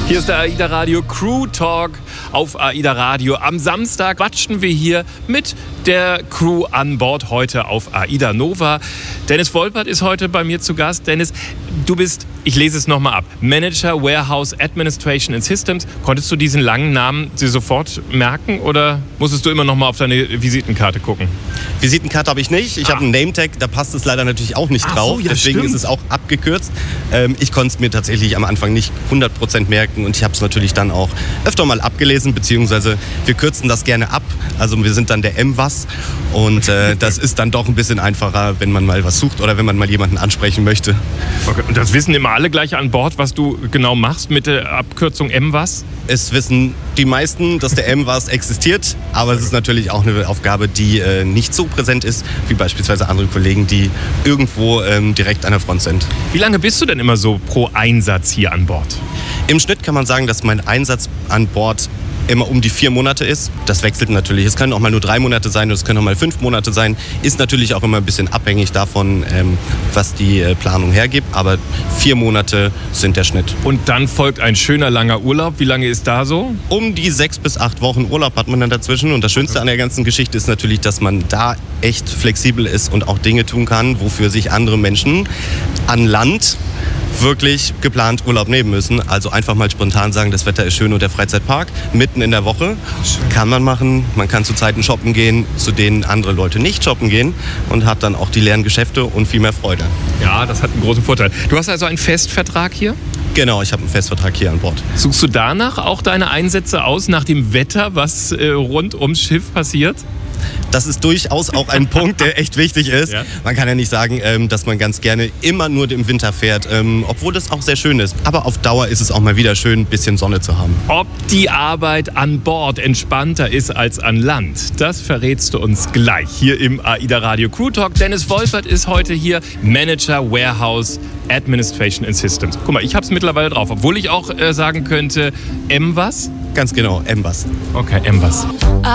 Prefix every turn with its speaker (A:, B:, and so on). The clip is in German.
A: Hier ist der AIDA Radio Crew Talk auf AIDA Radio. Am Samstag quatschen wir hier mit der Crew an Bord heute auf AIDA Nova. Dennis Wolpert ist heute bei mir zu Gast. Dennis, du bist, ich lese es nochmal ab, Manager Warehouse Administration and Systems. Konntest du diesen langen Namen dir sofort merken oder musstest du immer nochmal auf deine Visitenkarte gucken?
B: Visitenkarte habe ich nicht. Ich habe einen Nametag, da passt es leider natürlich auch nicht drauf.
A: So, ja,
B: deswegen ist es auch abgekürzt. Ich konnte es mir tatsächlich am Anfang nicht 100% merken und ich habe es natürlich dann auch öfter mal abgelesen, beziehungsweise wir kürzen das gerne ab. Also wir sind dann der MWAS und das ist dann doch ein bisschen einfacher, wenn man mal was sucht oder wenn man mal jemanden ansprechen möchte.
A: Okay. Und das wissen immer alle gleich an Bord, was du genau machst mit der Abkürzung MWAS?
B: Es wissen die meisten, dass der MWAS existiert, aber es ist natürlich auch eine Aufgabe, die nicht so präsent ist, wie beispielsweise andere Kollegen, die irgendwo direkt an der Front sind.
A: Wie lange bist du denn immer so pro Einsatz hier an Bord?
B: Im Schnitt kann man sagen, dass mein Einsatz an Bord immer um die 4 Monate ist. Das wechselt natürlich. Es können auch mal nur 3 Monate sein, oder es können auch mal 5 Monate sein. Ist natürlich auch immer ein bisschen abhängig davon, was die Planung hergibt. Aber 4 Monate sind der Schnitt.
A: Und dann folgt ein schöner langer Urlaub. Wie lange ist da so?
B: Um die 6 bis 8 Wochen Urlaub hat man dann dazwischen. Und das Schönste an der ganzen Geschichte ist natürlich, dass man da echt flexibel ist und auch Dinge tun kann, wofür sich andere Menschen an Land wirklich geplant Urlaub nehmen müssen. Also einfach mal spontan sagen, das Wetter ist schön und der Freizeitpark mitten in der Woche kann man machen. Man kann zu Zeiten shoppen gehen, zu denen andere Leute nicht shoppen gehen und hat dann auch die leeren Geschäfte und viel mehr Freude.
A: Ja, das hat einen großen Vorteil. Du hast also einen Festvertrag hier?
B: Genau, ich habe einen Festvertrag hier an Bord.
A: Suchst du danach auch deine Einsätze aus, nach dem Wetter, was rund ums Schiff passiert?
B: Das ist durchaus auch ein Punkt, der echt wichtig ist. Ja. Man kann ja nicht sagen, dass man ganz gerne immer nur im Winter fährt, obwohl das auch sehr schön ist. Aber auf Dauer ist es auch mal wieder schön, ein bisschen Sonne zu haben.
A: Ob die Arbeit an Bord entspannter ist als an Land, das verrätst du uns gleich hier im AIDA Radio Crew Talk. Dennis Wolpert ist heute hier, Manager Warehouse Administration and Systems. Guck mal, ich habe es mittlerweile drauf, obwohl ich auch sagen könnte, MWAS?
B: Ganz genau, MWAS.
A: Okay, MWAS.